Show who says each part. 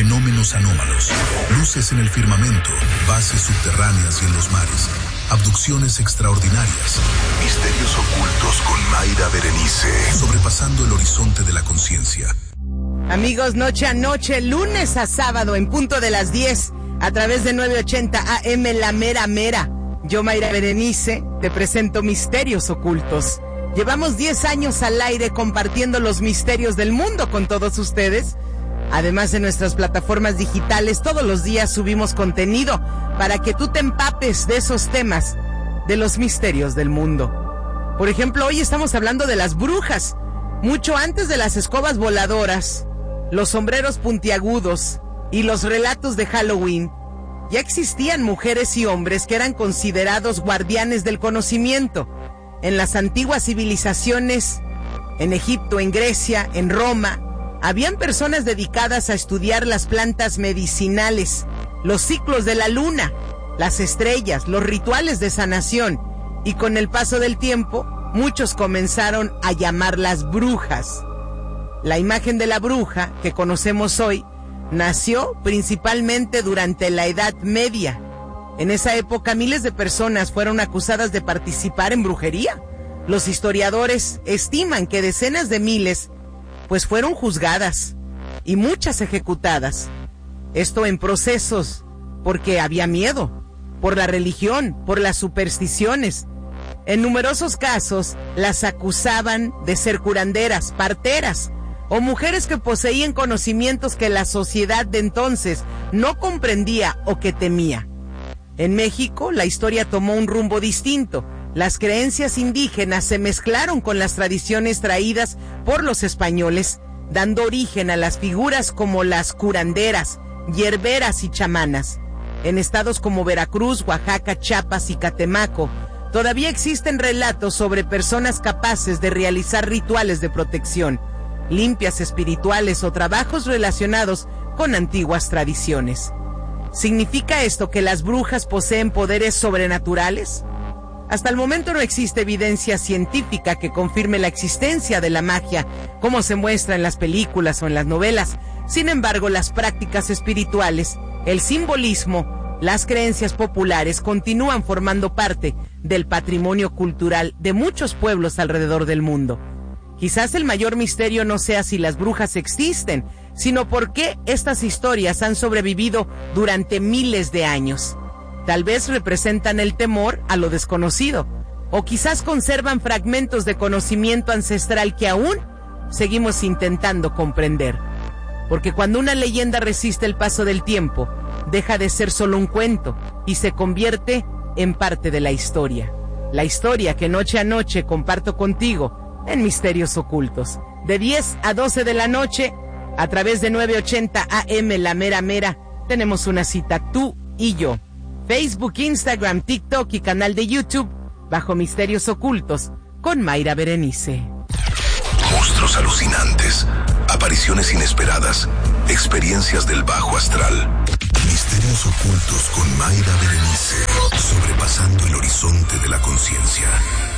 Speaker 1: fenómenos anómalos, luces en el firmamento, bases subterráneas y en los mares, abducciones extraordinarias, misterios ocultos con Mayra Berenice, sobrepasando el horizonte de la conciencia.
Speaker 2: Amigos, noche a noche, lunes a sábado, en punto de las 10, a través de 980 AM, La Mera Mera. Yo, Mayra Berenice, te presento Misterios Ocultos. Llevamos 10 años al aire compartiendo los misterios del mundo con todos ustedes. Además de nuestras plataformas digitales, todos los días subimos contenido para que tú te empapes de esos temas, de los misterios del mundo. Por ejemplo, hoy estamos hablando de las brujas. Mucho antes de las escobas voladoras, los sombreros puntiagudos y los relatos de Halloween, ya existían mujeres y hombres que eran considerados guardianes del conocimiento. En las antiguas civilizaciones, en Egipto, en Grecia, en Roma, habían personas dedicadas a estudiar las plantas medicinales, los ciclos de la luna, las estrellas, los rituales de sanación, y con el paso del tiempo, muchos comenzaron a llamarlas brujas. La imagen de la bruja que conocemos hoy nació principalmente durante la Edad Media. En esa época, miles de personas fueron acusadas de participar en brujería. Los historiadores estiman que decenas de miles pues fueron juzgadas y muchas ejecutadas. Esto en procesos porque había miedo, por la religión, por las supersticiones. En numerosos casos las acusaban de ser curanderas, parteras o mujeres que poseían conocimientos que la sociedad de entonces no comprendía o que temía. En México la historia tomó un rumbo distinto. Las creencias indígenas se mezclaron con las tradiciones traídas por los españoles, dando origen a las figuras como las curanderas, hierberas y chamanas. En estados como Veracruz, Oaxaca, Chiapas y Catemaco, todavía existen relatos sobre personas capaces de realizar rituales de protección, limpias espirituales o trabajos relacionados con antiguas tradiciones. ¿Significa esto que las brujas poseen poderes sobrenaturales? Hasta el momento no existe evidencia científica que confirme la existencia de la magia, como se muestra en las películas o en las novelas. Sin embargo, las prácticas espirituales, el simbolismo, las creencias populares continúan formando parte del patrimonio cultural de muchos pueblos alrededor del mundo. Quizás el mayor misterio no sea si las brujas existen, sino por qué estas historias han sobrevivido durante miles de años. Tal vez representan el temor a lo desconocido, o quizás conservan fragmentos de conocimiento ancestral que aún seguimos intentando comprender. Porque cuando una leyenda resiste el paso del tiempo, deja de ser solo un cuento y se convierte en parte de la historia. La historia que noche a noche comparto contigo en Misterios Ocultos. De 10 a 12 de la noche, a través de 980 AM, La Mera Mera, tenemos una cita tú y yo. Facebook, Instagram, TikTok y canal de YouTube, bajo Misterios Ocultos, con Mayra Berenice.
Speaker 1: Monstruos alucinantes, apariciones inesperadas, experiencias del bajo astral. Misterios Ocultos con Mayra Berenice, sobrepasando el horizonte de la conciencia.